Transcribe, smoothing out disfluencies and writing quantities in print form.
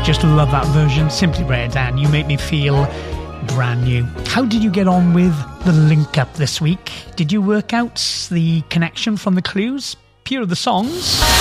just love that version. Simply Rare, Dan, you make me feel brand new. How did you get on with the link up this week? Did you work out the connection from the clues? Pure of the songs.